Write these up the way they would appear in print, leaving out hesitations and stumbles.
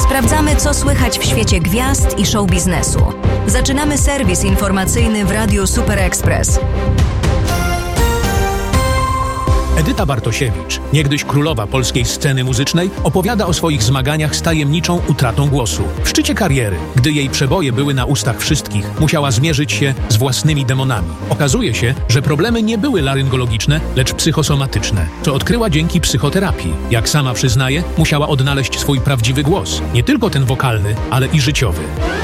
Sprawdzamy, co słychać w świecie gwiazd i show biznesu. Zaczynamy serwis informacyjny w Radiu Super Express. Edyta Bartosiewicz, niegdyś królowa polskiej sceny muzycznej, opowiada o swoich zmaganiach z tajemniczą utratą głosu. W szczycie kariery, gdy jej przeboje były na ustach wszystkich, musiała zmierzyć się z własnymi demonami. Okazuje się, że problemy nie były laryngologiczne, lecz psychosomatyczne, co odkryła dzięki psychoterapii. Jak sama przyznaje, musiała odnaleźć swój prawdziwy głos. Nie tylko ten wokalny, ale i życiowy.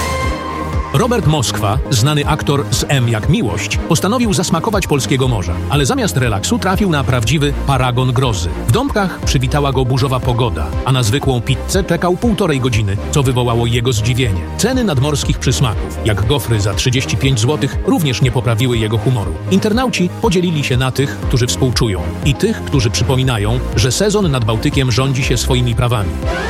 Robert Moskwa, znany aktor z M jak Miłość, postanowił zasmakować polskiego morza, ale zamiast relaksu trafił na prawdziwy paragon grozy. W Dąbkach przywitała go burzowa pogoda, a na zwykłą pizzę czekał 1,5 godziny, co wywołało jego zdziwienie. Ceny nadmorskich przysmaków, jak gofry za 35 zł, również nie poprawiły jego humoru. Internauci podzielili się na tych, którzy współczują i tych, którzy przypominają, że sezon nad Bałtykiem rządzi się swoimi prawami.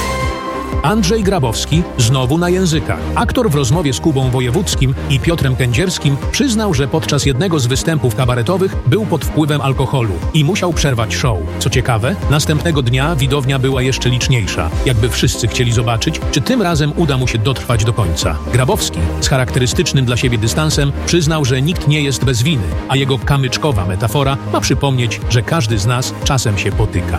Andrzej Grabowski znowu na językach. Aktor w rozmowie z Kubą Wojewódzkim i Piotrem Kędzierskim przyznał, że podczas jednego z występów kabaretowych był pod wpływem alkoholu i musiał przerwać show. Co ciekawe, następnego dnia widownia była jeszcze liczniejsza. Jakby wszyscy chcieli zobaczyć, czy tym razem uda mu się dotrwać do końca. Grabowski z charakterystycznym dla siebie dystansem przyznał, że nikt nie jest bez winy, a jego kamyczkowa metafora ma przypomnieć, że każdy z nas czasem się potyka.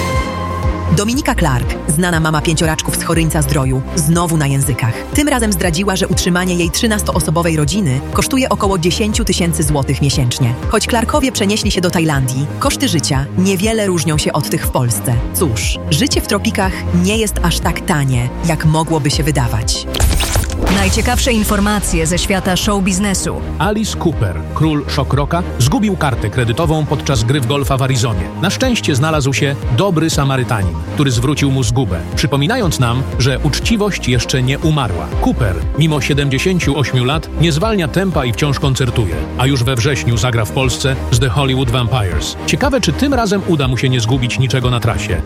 Dominika Clark, znana mama 5-raczków z Choryńca-Zdroju, znowu na językach. Tym razem zdradziła, że utrzymanie jej 13-osobowej rodziny kosztuje około 10 000 złotych miesięcznie. Choć Clarkowie przenieśli się do Tajlandii, koszty życia niewiele różnią się od tych w Polsce. Cóż, życie w tropikach nie jest aż tak tanie, jak mogłoby się wydawać. Najciekawsze informacje ze świata show biznesu. Alice Cooper, król shock rocka, zgubił kartę kredytową podczas gry w golfa w Arizonie. Na szczęście znalazł się dobry Samarytanin, który zwrócił mu zgubę, przypominając nam, że uczciwość jeszcze nie umarła. Cooper, mimo 78 lat, nie zwalnia tempa i wciąż koncertuje, a już we wrześniu zagra w Polsce z The Hollywood Vampires. Ciekawe, czy tym razem uda mu się nie zgubić niczego na trasie.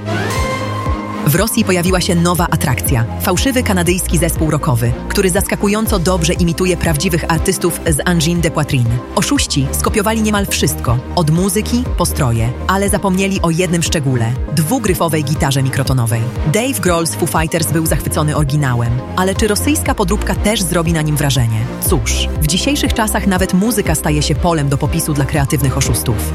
W Rosji pojawiła się nowa atrakcja. Fałszywy kanadyjski zespół rockowy, który zaskakująco dobrze imituje prawdziwych artystów z Engine de Poitrine. Oszuści skopiowali niemal wszystko, od muzyki po stroje, ale zapomnieli o jednym szczególe – dwugryfowej gitarze mikrotonowej. Dave Grohl z Foo Fighters był zachwycony oryginałem, ale czy rosyjska podróbka też zrobi na nim wrażenie? Cóż, w dzisiejszych czasach nawet muzyka staje się polem do popisu dla kreatywnych oszustów.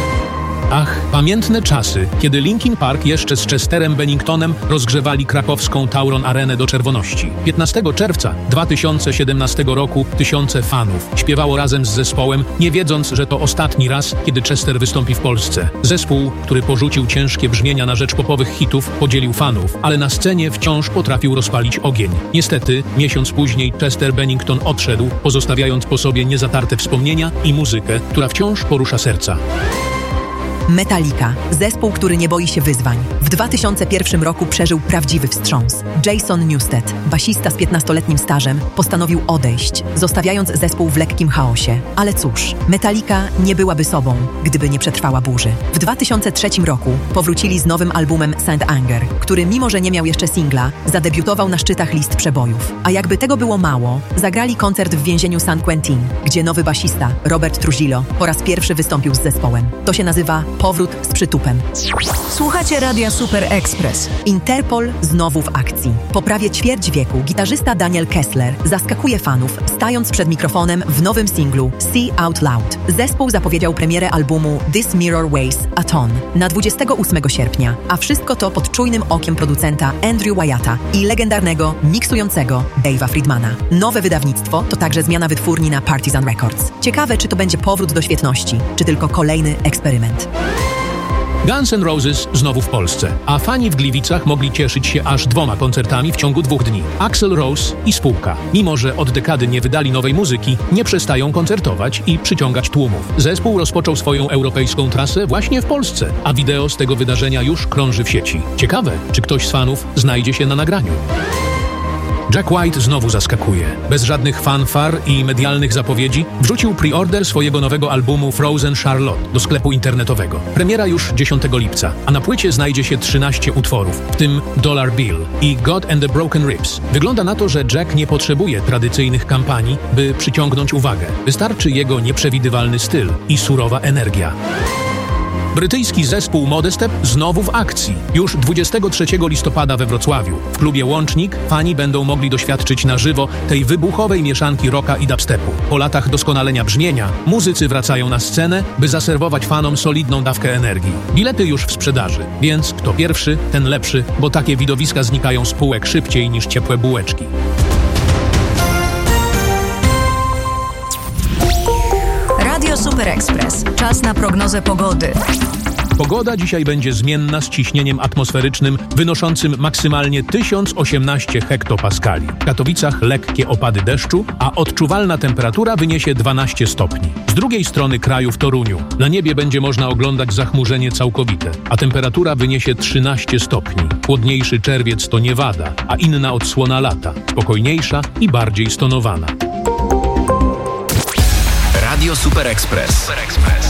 Ach, pamiętne czasy, kiedy Linkin Park jeszcze z Chesterem Benningtonem rozgrzewali krakowską Tauron Arenę do czerwoności. 15 czerwca 2017 roku tysiące fanów śpiewało razem z zespołem, nie wiedząc, że to ostatni raz, kiedy Chester wystąpi w Polsce. Zespół, który porzucił ciężkie brzmienia na rzecz popowych hitów, podzielił fanów, ale na scenie wciąż potrafił rozpalić ogień. Niestety, miesiąc później Chester Bennington odszedł, pozostawiając po sobie niezatarte wspomnienia i muzykę, która wciąż porusza serca. Metallica, zespół, który nie boi się wyzwań. W 2001 roku przeżył prawdziwy wstrząs. Jason Newsted, basista z 15-letnim stażem, postanowił odejść, zostawiając zespół w lekkim chaosie. Ale cóż, Metallica nie byłaby sobą, gdyby nie przetrwała burzy. W 2003 roku powrócili z nowym albumem Saint Anger, który mimo, że nie miał jeszcze singla, zadebiutował na szczytach list przebojów. A jakby tego było mało, zagrali koncert w więzieniu San Quentin, gdzie nowy basista, Robert Trujillo, po raz pierwszy wystąpił z zespołem. To się nazywa Powrót z przytupem. Słuchacie Radia Super Express. Interpol znowu w akcji. Po prawie ćwierć wieku gitarzysta Daniel Kessler zaskakuje fanów, stając przed mikrofonem w nowym singlu See Out Loud. Zespół zapowiedział premierę albumu This Mirror Weighs a Ton na 28 sierpnia, a wszystko to pod czujnym okiem producenta Andrew Wyatta i legendarnego, miksującego Dave'a Friedmana. Nowe wydawnictwo to także zmiana wytwórni na Partizan Records. Ciekawe, czy to będzie powrót do świetności, czy tylko kolejny eksperyment. Guns N' Roses znowu w Polsce, a fani w Gliwicach mogli cieszyć się aż 2 koncertami w ciągu 2 dni. Axl Rose i spółka, mimo że od dekady nie wydali nowej muzyki, nie przestają koncertować i przyciągać tłumów. Zespół rozpoczął swoją europejską trasę właśnie w Polsce, a wideo z tego wydarzenia już krąży w sieci. Ciekawe, czy ktoś z fanów znajdzie się na nagraniu. Jack White znowu zaskakuje. Bez żadnych fanfar i medialnych zapowiedzi wrzucił pre-order swojego nowego albumu Frozen Charlotte do sklepu internetowego. Premiera już 10 lipca, a na płycie znajdzie się 13 utworów, w tym Dollar Bill i God and the Broken Ribs. Wygląda na to, że Jack nie potrzebuje tradycyjnych kampanii, by przyciągnąć uwagę. Wystarczy jego nieprzewidywalny styl i surowa energia. Brytyjski zespół Modestep znowu w akcji. Już 23 listopada we Wrocławiu. W klubie Łącznik fani będą mogli doświadczyć na żywo tej wybuchowej mieszanki rocka i dubstepu. Po latach doskonalenia brzmienia, muzycy wracają na scenę, by zaserwować fanom solidną dawkę energii. Bilety już w sprzedaży, więc kto pierwszy, ten lepszy, bo takie widowiska znikają z półek szybciej niż ciepłe bułeczki. Radio Super Express. Czas na prognozę pogody. Pogoda dzisiaj będzie zmienna z ciśnieniem atmosferycznym wynoszącym maksymalnie 1018 hektopaskali. W Katowicach lekkie opady deszczu, a odczuwalna temperatura wyniesie 12 stopni. Z drugiej strony kraju w Toruniu na niebie będzie można oglądać zachmurzenie całkowite, a temperatura wyniesie 13 stopni. Chłodniejszy czerwiec to nie wada, a inna odsłona lata, spokojniejsza i bardziej stonowana. Radio Super Express.